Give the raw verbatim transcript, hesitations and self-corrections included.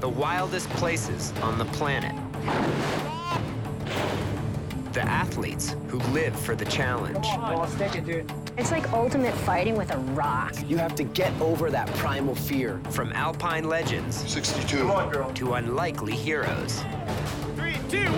the wildest places on the planet. The athletes who live for the challenge. Ball sticking, dude. It's like ultimate fighting with a rock. You have to get over that primal fear. From alpine legends sixty-two. Come on, girl. to unlikely heroes. Three, two,